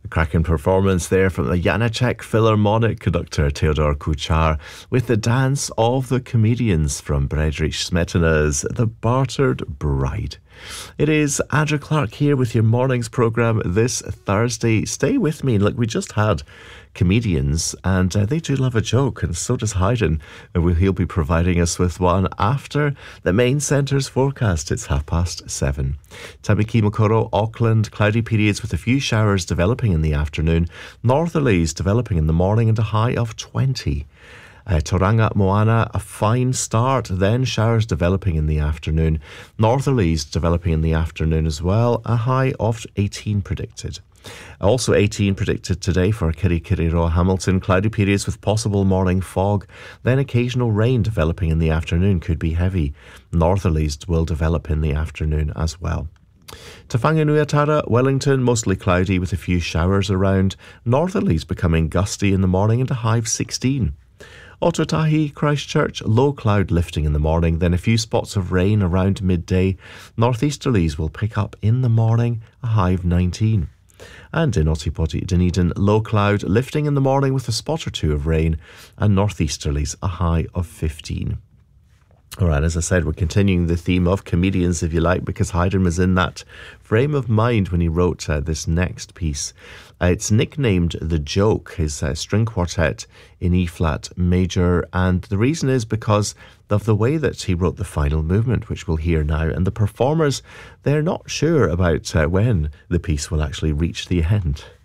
A cracking performance there from the Janáček Philharmonic conductor Theodor Kuchar with the dance of the comedians from Bedřich Smetana's The Bartered Bride. It is Andrew Clark here with your morning's programme this Thursday. Stay with me. Look, we just had comedians and they do love a joke, and so does Haydn. He'll be providing us with one after the main centre's forecast. It's 7:30. Tamaki Makaurau, Auckland, cloudy periods with a few showers developing in the afternoon. Northerlies developing in the morning and a high of 20. Tauranga, Moana, a fine start, then showers developing in the afternoon. Northerlies developing in the afternoon as well, a high of 18 predicted. Also 18 predicted today for Kirikiriroa, Hamilton. Cloudy periods with possible morning fog, then occasional rain developing in the afternoon, could be heavy. Northerlies will develop in the afternoon as well. Te Whanganuiatara, Wellington, mostly cloudy with a few showers around. Northerlies becoming gusty in the morning and a high of 16. Otautahi, Christchurch, low cloud lifting in the morning, then a few spots of rain around midday. Northeasterlies will pick up in the morning, a high of 19. And in Otipoti, Dunedin, low cloud lifting in the morning with a spot or two of rain, and northeasterlies a high of 15. Alright, as I said, we're continuing the theme of comedians, if you like, because Haydn was in that frame of mind when he wrote this next piece. It's nicknamed The Joke, his string quartet in E-flat major, and the reason is because of the way that he wrote the final movement, which we'll hear now. And the performers, they're not sure about when the piece will actually reach the end.